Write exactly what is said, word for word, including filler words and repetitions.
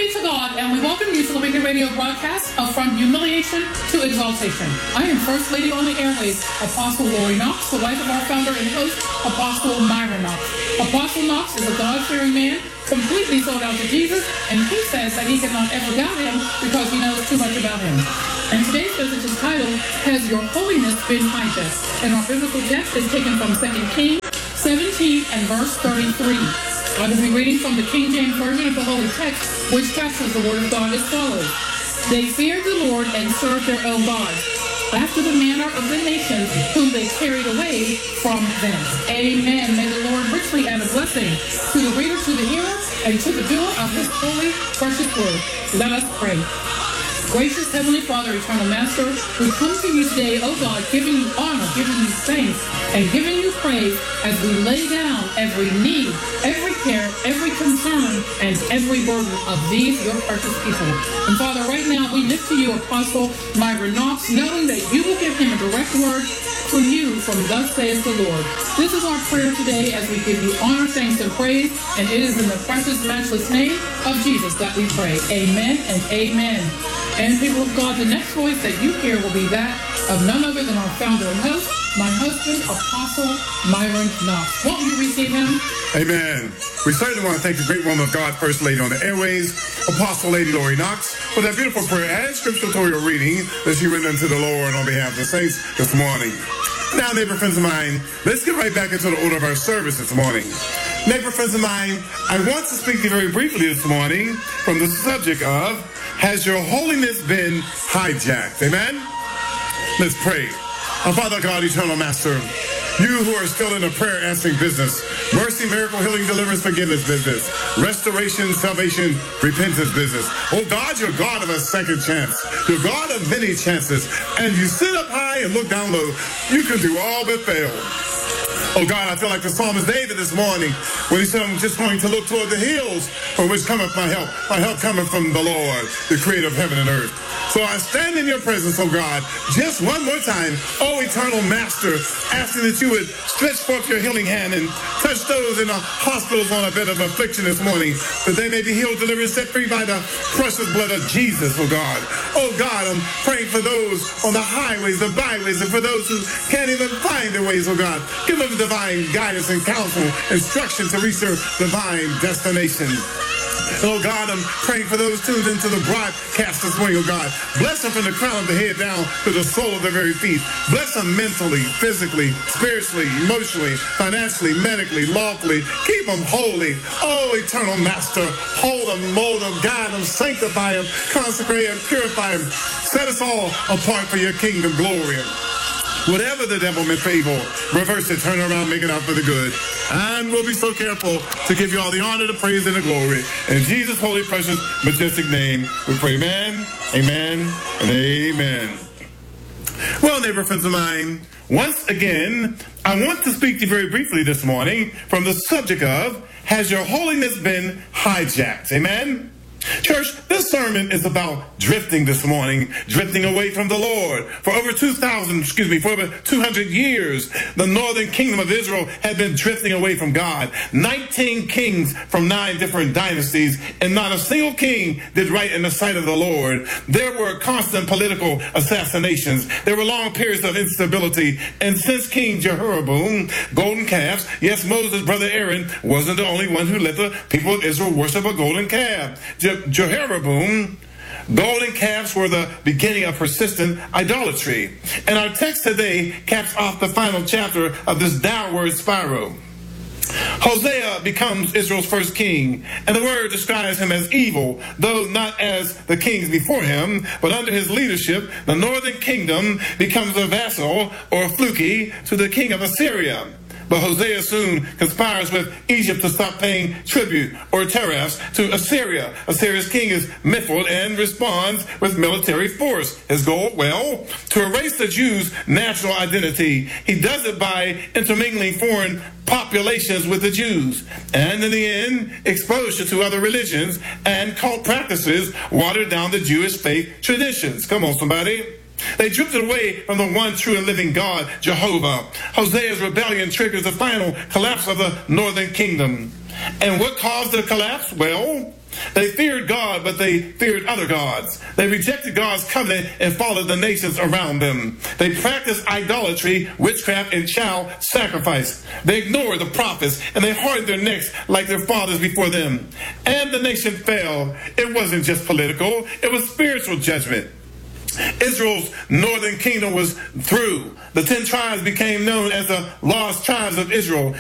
be to God, and we welcome you to the weekly radio broadcast of From Humiliation to Exaltation. I am First Lady on the Airways, Apostle Lori Knox, the wife of our founder and host, Apostle Myra Knox. Apostle Knox is a God-fearing man, completely sold out to Jesus, and he says that he cannot ever doubt him because he knows too much about him. And today's message is titled, Has Your Holiness Been Hijacked? And our biblical text is taken from Second Kings seventeen and verse thirty-three. I will be reading from the King James Version of the Holy Text, which captures the Word of God as follows. They feared the Lord and served their own gods, after the manner of the nations whom they carried away from thence. Amen. May the Lord richly add a blessing to the reader, to the hearer, and to the doer of his holy, precious word. Let us pray. Gracious Heavenly Father, Eternal Master, we come to you today, oh God, giving you honor, giving you thanks, and giving you praise as we lay down every need, every care, every concern, and every burden of these, your precious people. And Father, right now we lift to you Apostle Myra Knox, knowing that you will give him a direct word from you from thus saith the Lord. This is our prayer today as we give you honor, thanks, and praise, and it is in the precious, matchless name of Jesus that we pray. Amen and amen. And people of God, the next voice that you hear will be that of none other than our founder and host, my husband, Apostle Myron Knox. Won't you receive him? Amen. We certainly want to thank the great woman of God, First Lady on the Airways, Apostle Lady Lori Knox, for that beautiful prayer and scriptorial reading that she read unto the Lord on behalf of the saints this morning. Now, neighbor friends of mine, let's get right back into the order of our service this morning. Neighbor friends of mine, I want to speak to you very briefly this morning from the subject of, has your holiness been hijacked? Amen? Let's pray. Our Father God, Eternal Master, you who are still in the prayer answering business, mercy, miracle, healing, deliverance, forgiveness business, restoration, salvation, repentance business. Oh God, you're God of a second chance. You're God of many chances. And you sit up high and look down low. You can do all but fail. Oh God, I feel like the psalmist David this morning when he said, I'm just going to look toward the hills from which cometh my help. My help cometh from the Lord, the creator of heaven and earth. So I stand in your presence, oh God, just one more time, oh eternal Master, asking that you would stretch forth your healing hand and touch those in the hospitals on a bed of affliction this morning, that they may be healed, delivered, set free by the precious blood of Jesus, oh God. Oh God, I'm praying for those on the highways, the byways, and for those who can't even find their ways, oh God. Give them divine guidance and counsel, instruction to reach their divine destination. Oh God, I'm praying for those tuned into the broadcast this morning, oh God. Bless them from the crown of the head down to the sole of their very feet. Bless them mentally, physically, spiritually, emotionally, financially, medically, lawfully. Keep them holy. Oh, eternal Master, hold them, mold them, guide them, sanctify them, consecrate them, purify them. Set us all apart for your kingdom glory. Whatever the devil meant for evil, reverse it, turn around, make it out for the good. And we'll be so careful to give you all the honor, the praise, and the glory. In Jesus' holy, precious, majestic name, we pray amen, amen, and amen. Well, neighbor friends of mine, once again, I want to speak to you very briefly this morning from the subject of, has your holiness been hijacked? Amen? Church, this sermon is about drifting this morning, drifting away from the Lord. For over two thousand, excuse me, for over two hundred years, the northern kingdom of Israel had been drifting away from God. nineteen kings from nine different dynasties, and not a single king did right in the sight of the Lord. There were constant political assassinations. There were long periods of instability. And since King Jehoram, golden calves, yes, Moses' brother Aaron wasn't the only one who let the people of Israel worship a golden calf. Je- Jehoram, golden calves were the beginning of persistent idolatry. And our text today caps off the final chapter of this downward spiral. Hosea becomes Israel's first king, and the word describes him as evil, though not as the kings before him, but under his leadership, the northern kingdom becomes a vassal or fluky to the king of Assyria. But Hosea soon conspires with Egypt to stop paying tribute or tariffs to Assyria. Assyria's king is miffled and responds with military force. His goal, well, to erase the Jews' national identity. He does it by intermingling foreign populations with the Jews. And in the end, exposure to other religions and cult practices watered down the Jewish faith traditions. Come on, somebody. They drifted away from the one true and living God, Jehovah. Hosea's rebellion triggers the final collapse of the northern kingdom. And what caused the collapse? Well, They feared God, but they feared other gods. They rejected God's covenant and followed the nations around them. They practiced idolatry, witchcraft, and child sacrifice. They ignored the prophets, and they hardened their necks like their fathers before them. And the nation fell. It wasn't just political, it was spiritual judgment. Israel's northern kingdom was through. The ten tribes became known as the lost tribes of Israel.